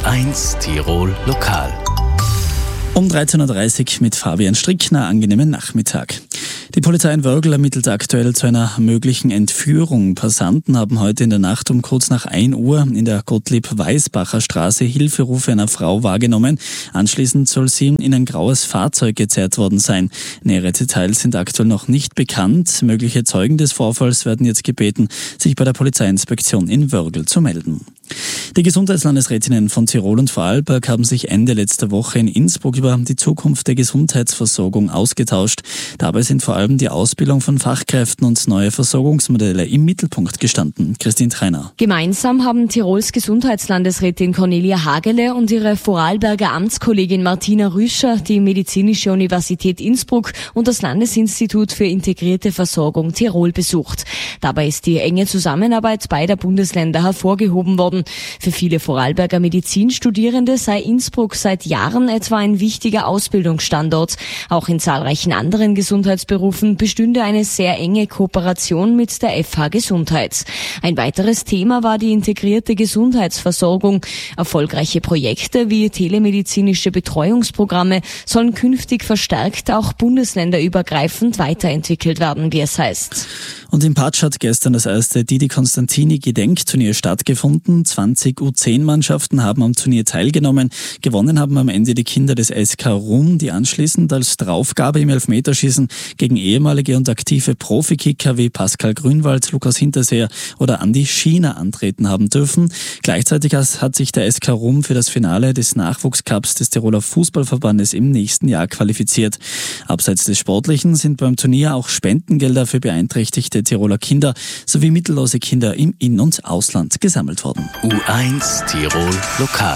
U1 Tirol Lokal. Um 13.30 Uhr mit Fabian Strickner. Angenehmen Nachmittag. Die Polizei in Wörgl ermittelt aktuell zu einer möglichen Entführung. Passanten haben heute in der Nacht um kurz nach 1 Uhr in der Gottlieb-Weisbacher Straße Hilferufe einer Frau wahrgenommen. Anschließend soll sie in ein graues Fahrzeug gezerrt worden sein. Nähere Details sind aktuell noch nicht bekannt. Mögliche Zeugen des Vorfalls werden jetzt gebeten, sich bei der Polizeiinspektion in Wörgl zu melden. Die Gesundheitslandesrätinnen von Tirol und Vorarlberg haben sich Ende letzter Woche in Innsbruck über die Zukunft der Gesundheitsversorgung ausgetauscht. Dabei sind vor allem die Ausbildung von Fachkräften und neue Versorgungsmodelle im Mittelpunkt gestanden. Christine Treiner. Gemeinsam haben Tirols Gesundheitslandesrätin Cornelia Hagele und ihre Vorarlberger Amtskollegin Martina Rüscher die Medizinische Universität Innsbruck und das Landesinstitut für integrierte Versorgung Tirol besucht. Dabei ist die enge Zusammenarbeit beider Bundesländer hervorgehoben worden. Für viele Vorarlberger Medizinstudierende sei Innsbruck seit Jahren etwa ein wichtiger Ausbildungsstandort. Auch in zahlreichen anderen Gesundheitsberufen bestünde eine sehr enge Kooperation mit der FH Gesundheit. Ein weiteres Thema war die integrierte Gesundheitsversorgung. Erfolgreiche Projekte wie telemedizinische Betreuungsprogramme sollen künftig verstärkt auch bundesländerübergreifend weiterentwickelt werden, wie es heißt. Und in Patsch hat gestern das erste Didi Constantini Gedenkturnier stattgefunden. 20 U10-Mannschaften haben am Turnier teilgenommen. Gewonnen haben am Ende die Kinder des SK Rum, die anschließend als Draufgabe im Elfmeterschießen gegen ehemalige und aktive Profikicker wie Pascal Grünwald, Lukas Hinterseher oder Andi Schiener antreten haben dürfen. Gleichzeitig hat sich der SK Rum für das Finale des Nachwuchscups des Tiroler Fußballverbandes im nächsten Jahr qualifiziert. Abseits des Sportlichen sind beim Turnier auch Spendengelder für beeinträchtigte Tiroler Kinder sowie mittellose Kinder im In- und Ausland gesammelt worden. U1 Tirol Lokal.